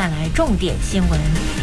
带来重点新闻。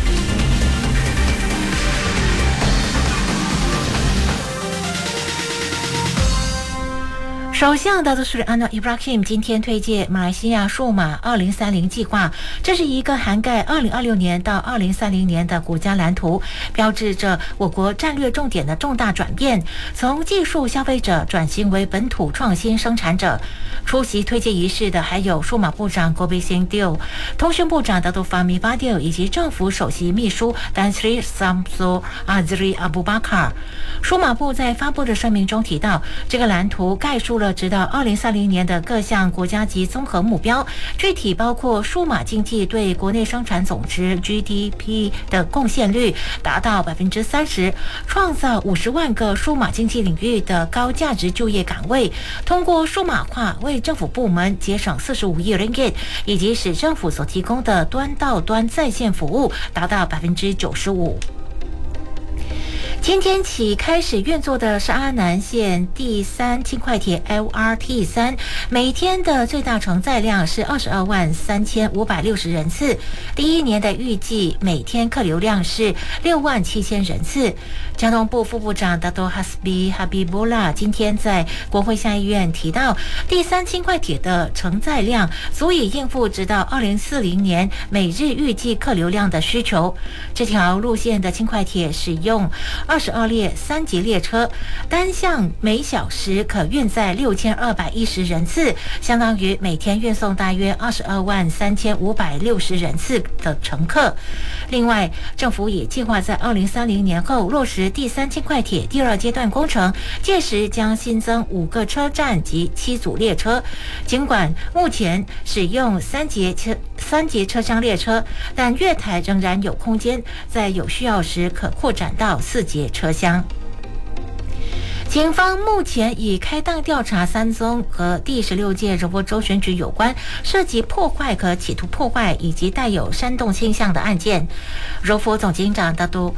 首相达杜斯里安诺伊布拉希姆今天推介马来西亚数码2030计划，这是一个涵盖2026年到2030年的国家蓝图，标志着我国战略重点的重大转变，从技术消费者转型为本土创新生产者。出席推介仪式的还有数码部长 Gobind Singh Deo、通讯部长 Datuk Fahmi Fadil 以及政府首席秘书 Tan Sri Samsul Azri Abu Bakar。数码部在发布的声明中提到，这个蓝图概述了直到2030年的各项国家级综合目标，具体包括数码经济对国内生产总值 GDP 的贡献率达到30%，创造50万个数码经济领域的高价值就业岗位，通过数码化为政府部门节省45亿 ringgit， 以及使政府所提供的端到端在线服务达到95%。今天起开始运作的是阿南线第3轻快铁 LRT3， 每天的最大承载量是223560人次，第一年的预计每天客流量是67000人次。交通部副部长 Dato' Hasbi Habibullah 今天在国会下议院提到，第3轻快铁的承载量足以应付直到2040年每日预计客流量的需求。这条路线的轻快铁使用22列3级列车，单向每小时可运载6210人次，相当于每天运送大约223560人次的乘客。另外，政府也计划在2030年后落实第3轻快铁第2阶段工程，届时将新增5个车站及7组列车。尽管目前使用3节车厢列车，但月台仍然有空间，在有需要时可扩展到4节车厢。警方目前已开档调查3宗和第16届柔佛州选举有关，涉及破坏和企图破坏以及带有煽动倾向的案件。柔佛总警长大都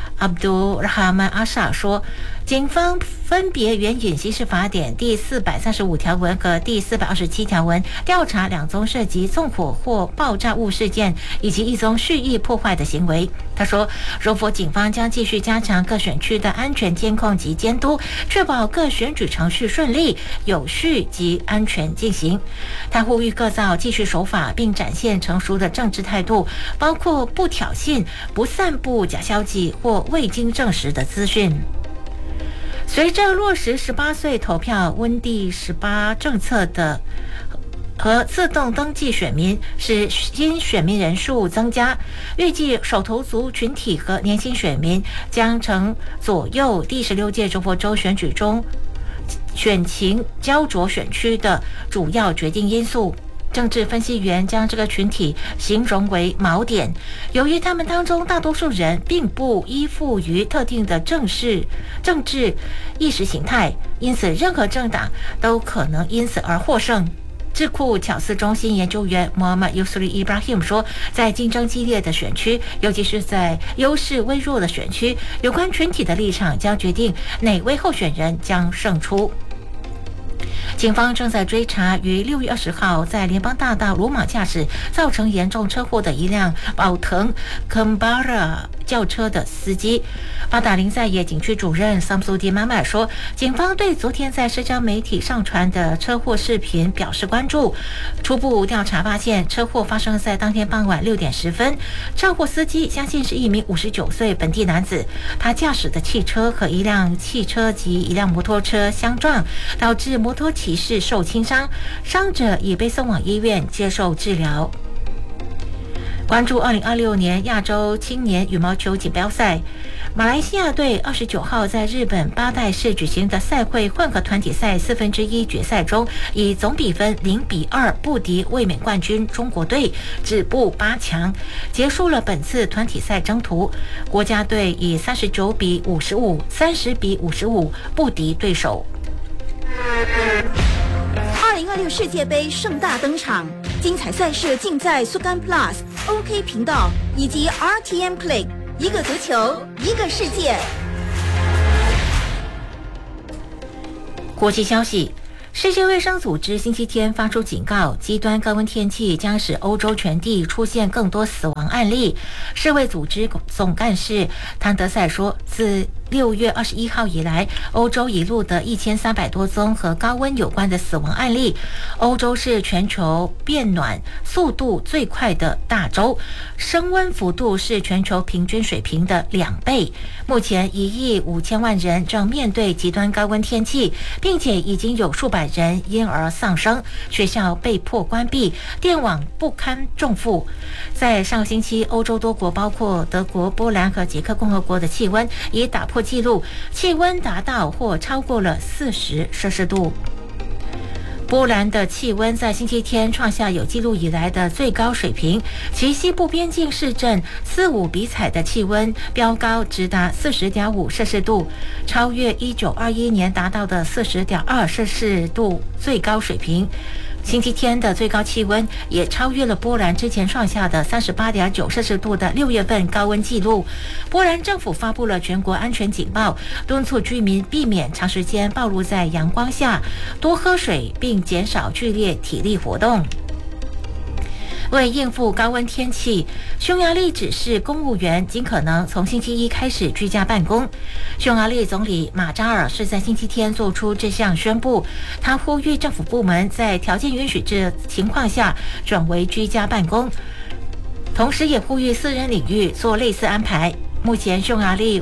Abdul Rahman Asha 说，警方分别援引刑事法典第435条文和第427条文调查2宗涉及纵火或爆炸物事件，以及1宗蓄意破坏的行为。他说，柔佛警方将继续加强各选区的安全监控及监督，确保各选举程序顺利、有序及安全进行。他呼吁各造继续守法，并展现成熟的政治态度，包括不挑衅、不散布假消息或未经证实的资讯。随着落实18岁投票温第18政策的和自动登记选民，使新选民人数增加，预计首投族群体和年轻选民将成左右第16届柔佛州选举中选情焦灼选区的主要决定因素。政治分析员将这个群体形容为锚点，由于他们当中大多数人并不依附于特定的政治意识形态，因此任何政党都可能因此而获胜。智库巧思中心研究员 Muhammad Yusri Ibrahim 说，在竞争激烈的选区，尤其是在优势微弱的选区，有关群体的立场将决定哪位候选人将胜出。警方正在追查于6月20号在联邦大道鲁莽驾驶造成严重车祸的一辆宝腾 Kembara 轿车的司机。巴达林在野警区主任 Samsudin Mahmat 说，警方对昨天在社交媒体上传的车祸视频表示关注。初步调查发现，车祸发生在当天傍晚6点10分。车祸司机相信是一名59岁本地男子，他驾驶的汽车和一辆汽车及一辆摩托车相撞，导致摩托骑士受轻伤，伤者已被送往医院接受治疗。关注2026年亚洲青年羽毛球锦标赛，马来西亚队29号在日本八代市举行的赛会混合团体赛1/4决赛中，以总比分0-2不敌卫冕冠军中国队，止步8强，结束了本次团体赛征途。国家队以39-55、30-55不敌对手。 2026世界杯盛大登场，精彩赛事尽在苏干 Plus、OK 频道以及 RTM Click， 一个足球，一个世界。 国际消息， 世界卫生组织星期天发出警告，极端高温天气将使欧洲全地出现更多死亡案例。世卫组织总干事谭德赛说，自6月21号以来，欧洲已录得1300多宗和高温有关的死亡案例。欧洲是全球变暖速度最快的大洲，升温幅度是全球平均水平的2倍。目前1亿5千万人正面对极端高温天气，并且已经有数百人因而丧生，学校被迫关闭，电网不堪重负。在上个星期，欧洲多国包括德国、波兰和捷克共和国的气温已打破纪录，气温达到或超过了40摄氏度。波兰的气温在星期天创下有记录以来的最高水平，其西部边境市镇斯伍比采的气温飙高直达40.5摄氏度，超越1921年达到的40.2摄氏度最高水平。星期天的最高气温也超越了波兰之前创下的38.9摄氏度的6月份高温纪录。波兰政府发布了全国安全警报，敦促居民避免长时间暴露在阳光下，多喝水并减少剧烈体力活动。为应付高温天气，匈牙利指示公务员尽可能从星期一开始居家办公。匈牙利总理马扎尔是在星期天做出这项宣布，他呼吁政府部门在条件允许之情况下转为居家办公，同时也呼吁私人领域做类似安排。目前匈牙利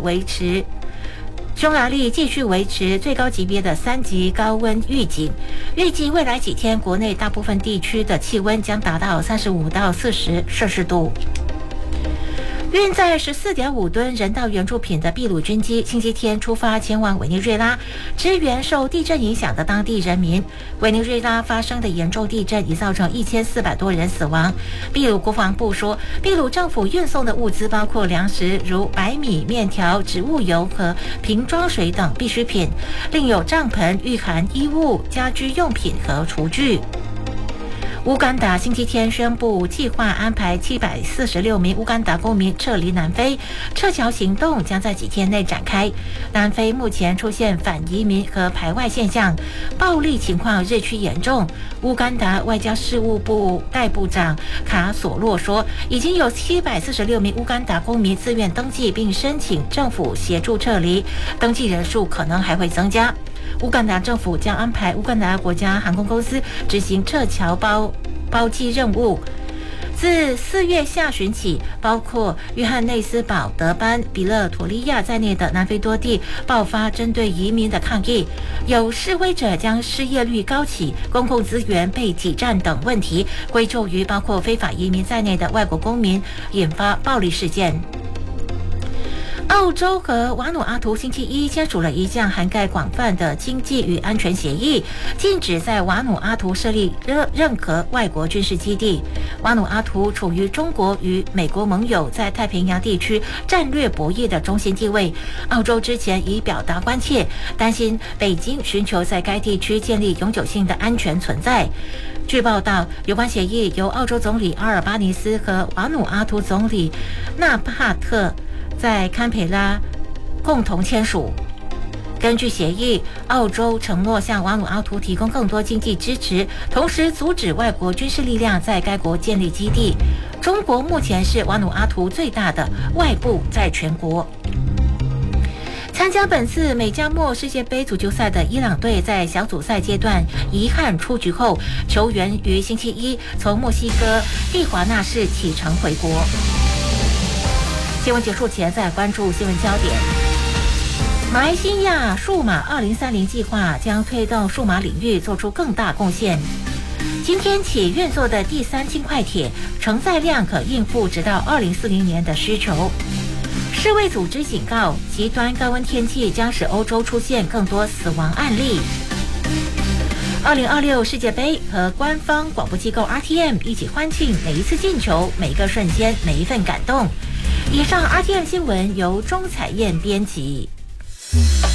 继续维持最高级别的3级高温预警，预计未来几天国内大部分地区的气温将达到35到40摄氏度。运载14.5吨人道援助品的秘鲁军机星期天出发前往委内瑞拉，支援受地震影响的当地人民。委内瑞拉发生的严重地震已造成1400多人死亡。秘鲁国防部说，秘鲁政府运送的物资包括粮食如白米、面条、植物油和瓶装水等必需品，另有帐篷、御寒衣物、家居用品和厨具。乌干达星期天宣布，计划安排746名乌干达公民撤离南非，撤侨行动将在几天内展开。南非目前出现反移民和排外现象，暴力情况日趋严重。乌干达外交事务部代部长卡索洛说，已经有746名乌干达公民自愿登记并申请政府协助撤离，登记人数可能还会增加。乌干达政府将安排乌干达国家航空公司执行撤侨包机任务。自4月下旬起，包括约翰内斯堡、德班、比勒陀利亚在内的南非多地爆发针对移民的抗议，有示威者将失业率高企、公共资源被挤占等问题归咎于包括非法移民在内的外国公民，引发暴力事件。澳洲和瓦努阿图星期一签署了一项涵盖广泛的经济与安全协议，禁止在瓦努阿图设立任何外国军事基地。瓦努阿图处于中国与美国盟友在太平洋地区战略博弈的中心地位。澳洲之前已表达关切，担心北京寻求在该地区建立永久性的安全存在。据报道，有关协议由澳洲总理阿尔巴尼斯和瓦努阿图总理纳帕特在堪培拉共同签署。根据协议，澳洲承诺向瓦努阿图提供更多经济支持，同时阻止外国军事力量在该国建立基地。中国目前是瓦努阿图最大的外部债权国。参加本次美加墨世界杯足球赛的伊朗队在小组赛阶段遗憾出局后，球员于星期一从墨西哥蒂华纳市启程回国。新闻结束前，再关注新闻焦点。马来西亚数码2030计划将推动数码领域做出更大贡献。今天起运作的第3轻快铁承载量可应付直到2040年的需求。世卫组织警告，极端高温天气将使欧洲出现更多死亡案例。2026世界杯和官方广播机构 RTM 一起欢庆每一次进球、每一个瞬间、每一份感动。以上 RTM 新闻由钟彩燕编辑。